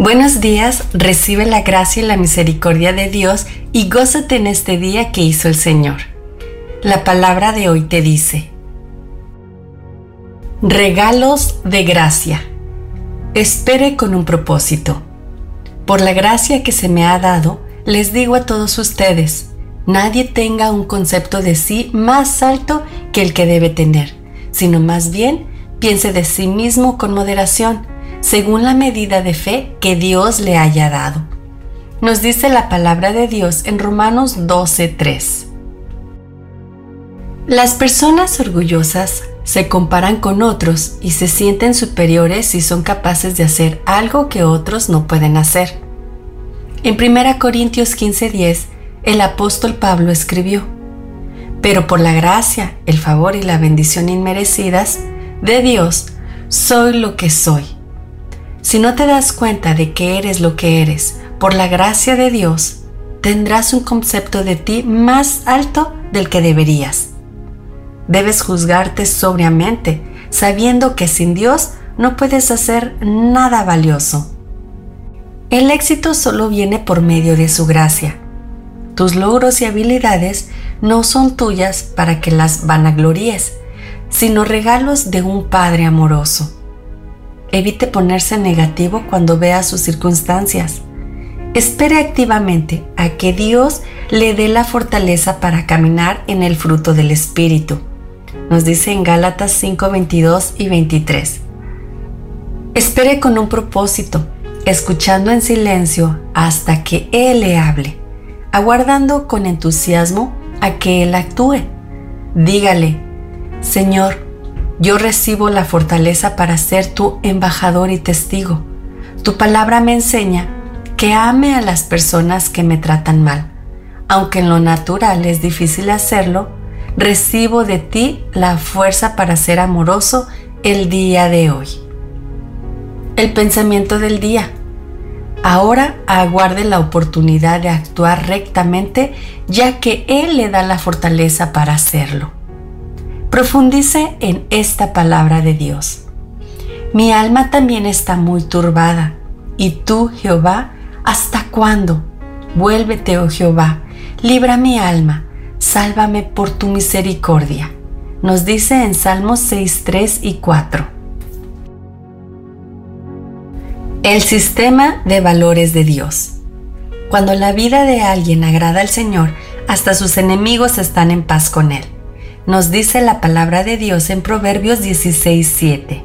Buenos días, recibe la gracia y la misericordia de Dios y gózate en este día que hizo el Señor. La palabra de hoy te dice: regalos de gracia. Espere con un propósito. Por la gracia que se me ha dado, les digo a todos ustedes, nadie tenga un concepto de sí más alto que el que debe tener, sino más bien piense de sí mismo con moderación, según la medida de fe que Dios le haya dado. Nos dice la palabra de Dios en Romanos 12:3. Las personas orgullosas se comparan con otros y se sienten superiores si son capaces de hacer algo que otros no pueden hacer. En 1 Corintios 15:10, el apóstol Pablo escribió: pero por la gracia, el favor y la bendición inmerecidas de Dios, soy lo que soy. Si no te das cuenta de que eres lo que eres por la gracia de Dios, tendrás un concepto de ti más alto del que deberías. Debes juzgarte sobriamente, sabiendo que sin Dios no puedes hacer nada valioso. El éxito solo viene por medio de su gracia. Tus logros y habilidades no son tuyas para que las vanaglories, sino regalos de un Padre amoroso. Evite ponerse negativo cuando vea sus circunstancias. Espere activamente a que Dios le dé la fortaleza para caminar en el fruto del Espíritu. Nos dice en Gálatas 5:22 y 23. Espere con un propósito, escuchando en silencio hasta que Él le hable, aguardando con entusiasmo a que Él actúe. Dígale: Señor, yo recibo la fortaleza para ser tu embajador y testigo. Tu palabra me enseña que ame a las personas que me tratan mal. Aunque en lo natural es difícil hacerlo, recibo de ti la fuerza para ser amoroso el día de hoy. El pensamiento del día. Ahora aguarde la oportunidad de actuar rectamente, ya que Él le da la fortaleza para hacerlo. Profundice en esta palabra de Dios. Mi alma también está muy turbada. ¿Y tú, Jehová, hasta cuándo? Vuélvete, oh Jehová, libra mi alma, sálvame por tu misericordia. Nos dice en Salmos 6:3 y 4. El sistema de valores de Dios. Cuando la vida de alguien agrada al Señor, hasta sus enemigos están en paz con Él. Nos dice la palabra de Dios en Proverbios 16:7.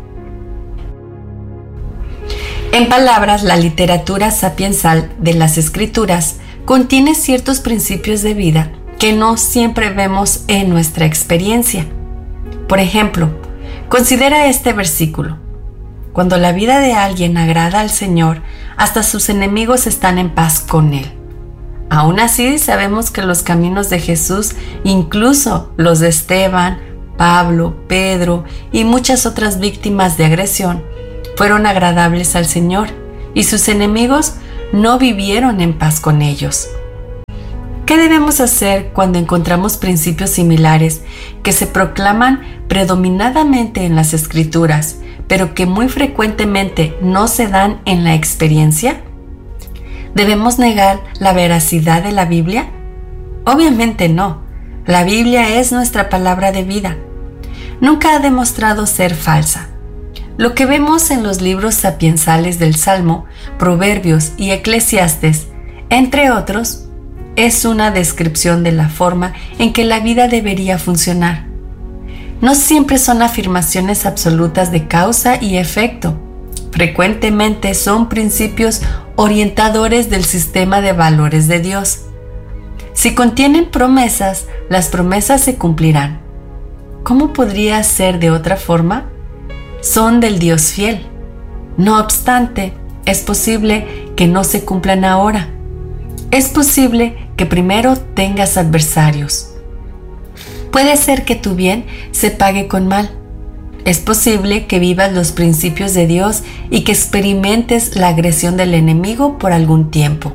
En palabras, la literatura sapiensal de las Escrituras contiene ciertos principios de vida que no siempre vemos en nuestra experiencia. Por ejemplo, considera este versículo: cuando la vida de alguien agrada al Señor, hasta sus enemigos están en paz con Él. Aún así, sabemos que los caminos de Jesús, incluso los de Esteban, Pablo, Pedro y muchas otras víctimas de agresión, fueron agradables al Señor y sus enemigos no vivieron en paz con ellos. ¿Qué debemos hacer cuando encontramos principios similares que se proclaman predominadamente en las Escrituras, pero que muy frecuentemente no se dan en la experiencia? ¿Debemos negar la veracidad de la Biblia? Obviamente no. La Biblia es nuestra palabra de vida. Nunca ha demostrado ser falsa. Lo que vemos en los libros sapiensales del Salmo, Proverbios y Eclesiastes, entre otros, es una descripción de la forma en que la vida debería funcionar. No siempre son afirmaciones absolutas de causa y efecto. Frecuentemente son principios orientadores del sistema de valores de Dios. Si contienen promesas, las promesas se cumplirán. ¿Cómo podría ser de otra forma? Son del Dios fiel. No obstante, es posible que no se cumplan ahora. Es posible que primero tengas adversarios. Puede ser que tu bien se pague con mal. Es posible que vivas los principios de Dios y que experimentes la agresión del enemigo por algún tiempo.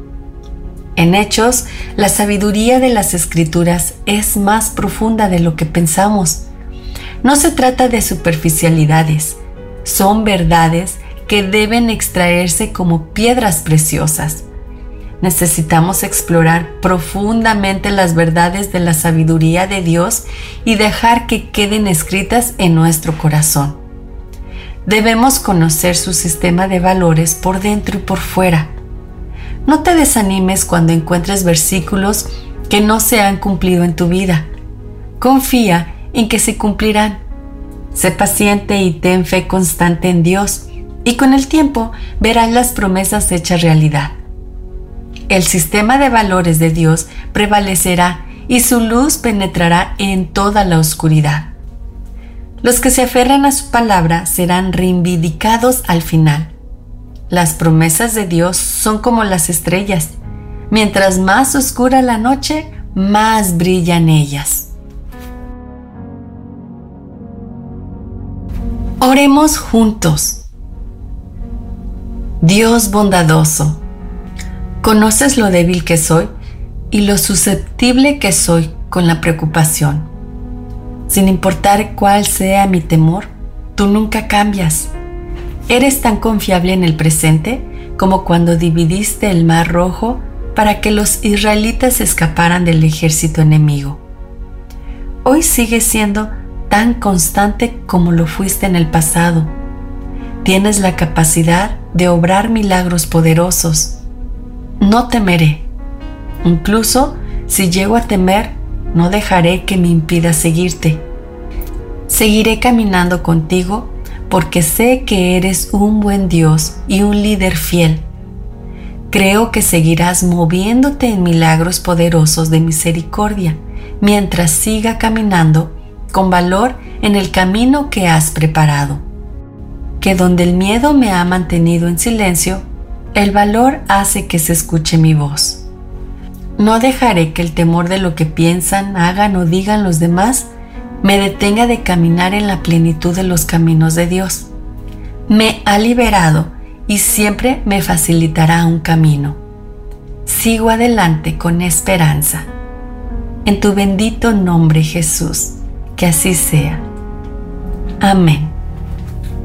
En Hechos, la sabiduría de las Escrituras es más profunda de lo que pensamos. No se trata de superficialidades, son verdades que deben extraerse como piedras preciosas. Necesitamos explorar profundamente las verdades de la sabiduría de Dios y dejar que queden escritas en nuestro corazón. Debemos conocer su sistema de valores por dentro y por fuera. No te desanimes cuando encuentres versículos que no se han cumplido en tu vida. Confía en que se cumplirán. Sé paciente y ten fe constante en Dios, y con el tiempo verás las promesas hechas realidad. El sistema de valores de Dios prevalecerá y su luz penetrará en toda la oscuridad. Los que se aferran a su palabra serán reivindicados al final. Las promesas de Dios son como las estrellas. Mientras más oscura la noche, más brillan ellas. Oremos juntos. Dios bondadoso, conoces lo débil que soy y lo susceptible que soy con la preocupación. Sin importar cuál sea mi temor, tú nunca cambias. Eres tan confiable en el presente como cuando dividiste el Mar Rojo para que los israelitas escaparan del ejército enemigo. Hoy sigues siendo tan constante como lo fuiste en el pasado. Tienes la capacidad de obrar milagros poderosos. No temeré. Incluso si llego a temer, no dejaré que me impida seguirte. Seguiré caminando contigo porque sé que eres un buen Dios y un líder fiel. Creo que seguirás moviéndote en milagros poderosos de misericordia mientras siga caminando con valor en el camino que has preparado. Que donde el miedo me ha mantenido en silencio, el valor hace que se escuche mi voz. No dejaré que el temor de lo que piensan, hagan o digan los demás me detenga de caminar en la plenitud de los caminos de Dios. Me ha liberado y siempre me facilitará un camino. Sigo adelante con esperanza. En tu bendito nombre, Jesús, que así sea. Amén.